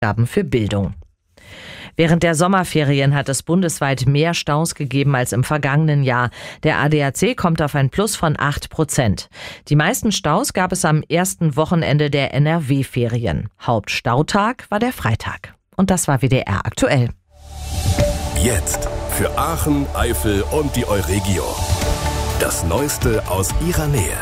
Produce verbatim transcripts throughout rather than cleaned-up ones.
Ausgaben für Bildung. Während der Sommerferien hat es bundesweit mehr Staus gegeben als im vergangenen Jahr. Der A D A C kommt auf ein Plus von acht Prozent. Die meisten Staus gab es am ersten Wochenende der N R W-Ferien. Hauptstautag war der Freitag. Und das war W D R aktuell. Jetzt für Aachen, Eifel und die Euregio. Das Neueste aus ihrer Nähe.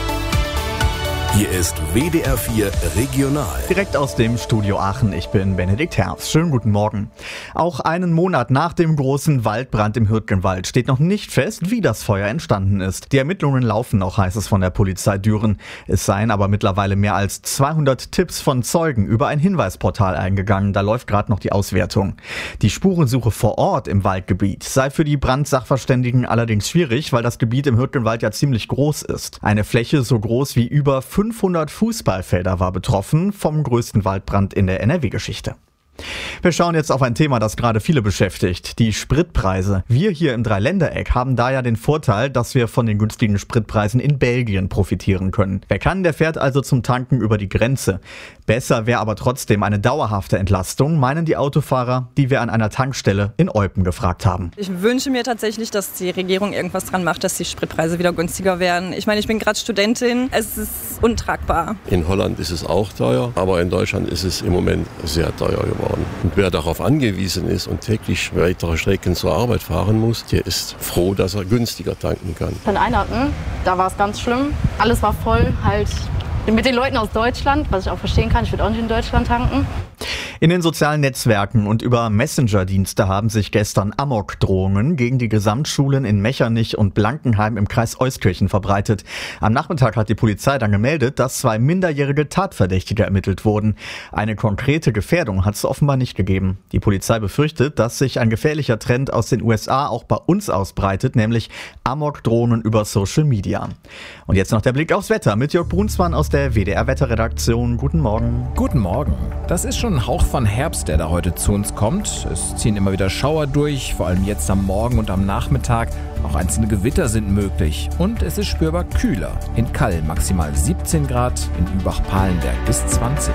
Hier ist W D R vier Regional. Direkt aus dem Studio Aachen, ich bin Benedikt Herbst. Schönen guten Morgen. Auch einen Monat nach dem großen Waldbrand im Hürtgenwald steht noch nicht fest, wie das Feuer entstanden ist. Die Ermittlungen laufen noch, heißt es von der Polizei Düren. Es seien aber mittlerweile mehr als zweihundert Tipps von Zeugen über ein Hinweisportal eingegangen. Da läuft gerade noch die Auswertung. Die Spurensuche vor Ort im Waldgebiet sei für die Brandsachverständigen allerdings schwierig, weil das Gebiet im Hürtgenwald ja ziemlich groß ist. Eine Fläche so groß wie über fünfhundert Fußballfelder war betroffen vom größten Waldbrand in der N R W-Geschichte. Wir schauen jetzt auf ein Thema, das gerade viele beschäftigt, die Spritpreise. Wir hier im Dreiländereck haben da ja den Vorteil, dass wir von den günstigen Spritpreisen in Belgien profitieren können. Wer kann, der fährt also zum Tanken über die Grenze. Besser wäre aber trotzdem eine dauerhafte Entlastung, meinen die Autofahrer, die wir an einer Tankstelle in Eupen gefragt haben. Ich wünsche mir tatsächlich, dass die Regierung irgendwas dran macht, dass die Spritpreise wieder günstiger werden. Ich meine, ich bin gerade Studentin, es ist untragbar. In Holland ist es auch teuer, aber in Deutschland ist es im Moment sehr teuer geworden. Und wer darauf angewiesen ist und täglich weitere Strecken zur Arbeit fahren muss, der ist froh, dass er günstiger tanken kann. In Einheiten, da war es ganz schlimm. Alles war voll, halt mit den Leuten aus Deutschland, was ich auch verstehen kann. Ich würde auch nicht in Deutschland tanken. In den sozialen Netzwerken und über Messenger-Dienste haben sich gestern Amok-Drohungen gegen die Gesamtschulen in Mechernich und Blankenheim im Kreis Euskirchen verbreitet. Am Nachmittag hat die Polizei dann gemeldet, dass zwei minderjährige Tatverdächtige ermittelt wurden. Eine konkrete Gefährdung hat es offenbar nicht gegeben. Die Polizei befürchtet, dass sich ein gefährlicher Trend aus den U S A auch bei uns ausbreitet, nämlich Amok-Drohungen über Social Media. Und jetzt noch der Blick aufs Wetter mit Jörg Brunsmann aus der W D R-Wetterredaktion. Guten Morgen. Guten Morgen. Das ist schon ein Hauch von Herbst, der da heute zu uns kommt. Es ziehen immer wieder Schauer durch, vor allem jetzt am Morgen und am Nachmittag. Auch einzelne Gewitter sind möglich. Und es ist spürbar kühler. In Kall maximal siebzehn Grad, in Übach-Palenberg bis zwanzig.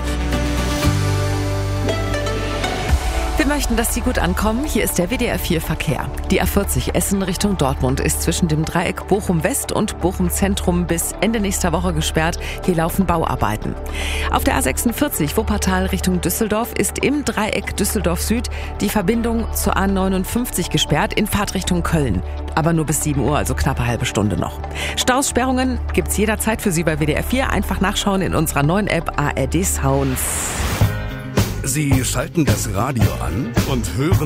Wir möchten, dass Sie gut ankommen. Hier ist der W D R vier Verkehr. Die A vierzig Essen Richtung Dortmund ist zwischen dem Dreieck Bochum-West und Bochum-Zentrum bis Ende nächster Woche gesperrt. Hier laufen Bauarbeiten. Auf der A sechsundvierzig Wuppertal Richtung Düsseldorf ist im Dreieck Düsseldorf-Süd die Verbindung zur A neunundfünfzig gesperrt in Fahrtrichtung Köln. Aber nur bis sieben Uhr, also knappe halbe Stunde noch. Staussperrungen gibt's jederzeit für Sie bei W D R vier. Einfach nachschauen in unserer neuen App A R D Sounds. Sie schalten das Radio an und hören